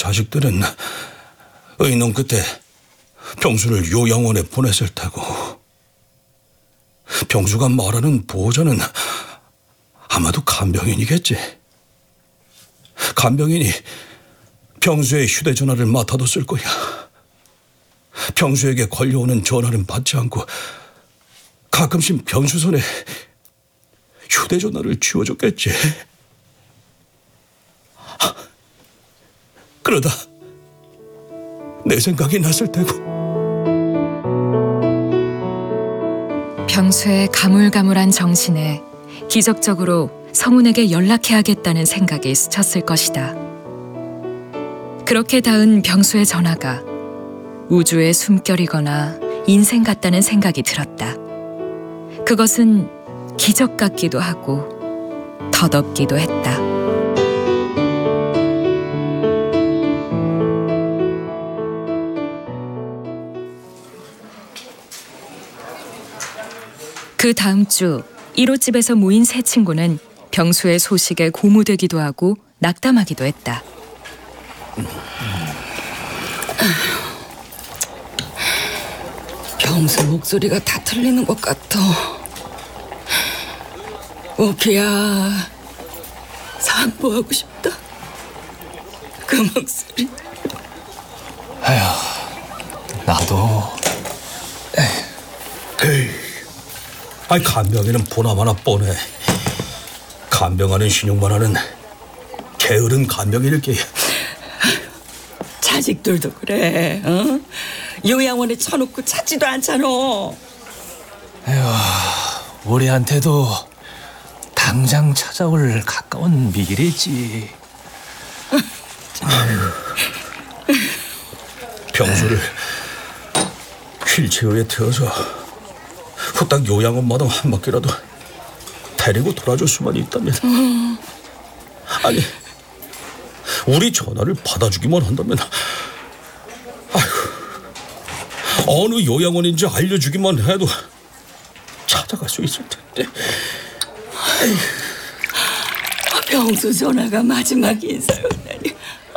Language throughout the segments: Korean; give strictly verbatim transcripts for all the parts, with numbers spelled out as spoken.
자식들은 의논 끝에 병수를 요양원에 보냈을 테고, 병수가 말하는 보호자는 아마도 간병인이겠지. 간병인이 병수의 휴대전화를 맡아뒀을 거야. 병수에게 걸려오는 전화는 받지 않고 가끔씩 병수 손에 휴대전화를 쥐어줬겠지. 그러다 내 생각이 났을 테고. 병수의 가물가물한 정신에 기적적으로 성운에게 연락해야겠다는 생각이 스쳤을 것이다. 그렇게 닿은 병수의 전화가 우주의 숨결이거나 인생 같다는 생각이 들었다. 그것은 기적 같기도 하고 덧없기도 했다. 그 다음 주 일 호집에서 모인 세 친구는 병수의 소식에 고무되기도 하고 낙담하기도 했다. 병수 목소리가 다 틀리는 것 같아. 오키야, 산보하고 싶다. 그 목소리. 아휴, 나도. 에이, 아이 간병이는 보나마나 뻔해. 간병하는 신용만 하는 게으른 간병일게. 자식들도 그래. 어? 요양원에 쳐놓고 찾지도 않잖아. 에휴, 우리한테도 당장 찾아올 가까운 미래지. 병수를 휠체어에 태워서 후딱 요양원 마당 한 바퀴라도 데리고 돌아줄 수만 있다면. 음. 아니, 우리 전화를 받아주기만 한다면, 아이고, 어느 요양원인지 알려주기만 해도 찾아갈 수 있을 텐데. 병수 전화가 마지막 인사였다니.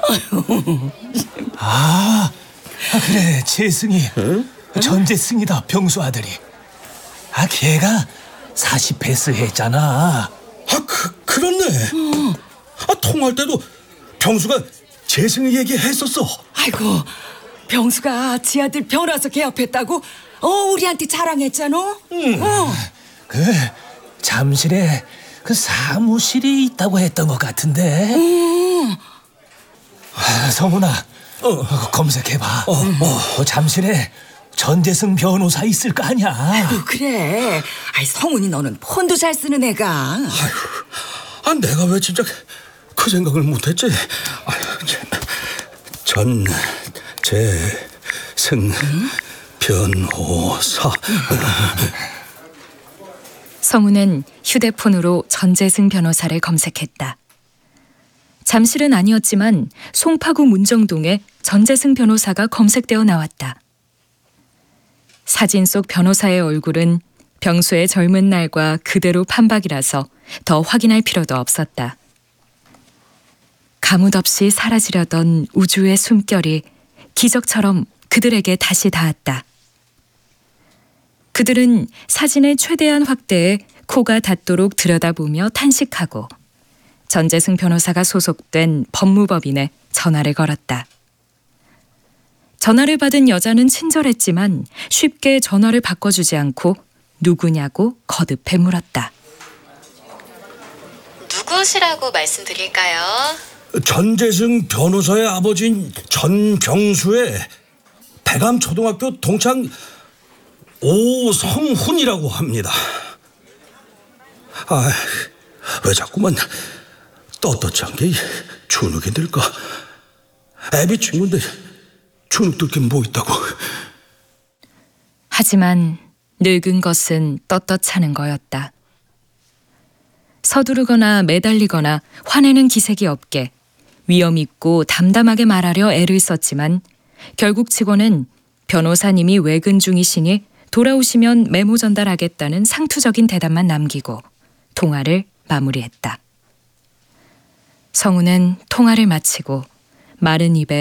아, 아, 그래, 재승이. 응? 전재승이다, 병수 아들이. 아, 걔가 사십 패스 했잖아. 아, 그, 그렇네. 어. 아, 통화할 때도 병수가 재승이 얘기했었어. 아이고, 병수가 지 아들 변호사 개업했다고 어 우리한테 자랑했잖아. 응. 어. 그 잠실에 그 사무실이 있다고 했던 것 같은데. 음. 아, 성훈아, 어. 어, 검색해봐. 어, 어. 어, 잠실에 전재승 변호사 있을 거 아니야. 아이고, 그래. 아이, 성훈이 너는 폰도 잘 쓰는 애가. 아이고, 아, 내가 왜 진짜 그 생각을 못했지. 아유, 전, 재, 승, 응? 변호사. 성우는 휴대폰으로 전재승 변호사를 검색했다. 잠실은 아니었지만 송파구 문정동에 전재승 변호사가 검색되어 나왔다. 사진 속 변호사의 얼굴은 병수의 젊은 날과 그대로 판박이라서 더 확인할 필요도 없었다. 가뭇없이 사라지려던 우주의 숨결이 기적처럼 그들에게 다시 닿았다. 그들은 사진의 최대한 확대에 코가 닿도록 들여다보며 탄식하고 전재승 변호사가 소속된 법무법인에 전화를 걸었다. 전화를 받은 여자는 친절했지만 쉽게 전화를 바꿔주지 않고 누구냐고 거듭해 물었다. 누구시라고 말씀드릴까요? 전재승 변호사의 아버지인 전병수의 대감초등학교 동창 오성훈이라고 합니다. 아, 왜 자꾸만 떳떳지 않게 주눅이 들까? 애비 친구인데 주눅 들 게 뭐 있다고. 하지만 늙은 것은 떳떳하는 거였다. 서두르거나 매달리거나 화내는 기색이 없게 위험 있고 담담하게 말하려 애를 썼지만 결국 치고는 변호사님이 외근 중이시니 돌아오시면 메모 전달하겠다는 상투적인 대답만 남기고 통화를 마무리했다. 성우는 통화를 마치고 마른 입에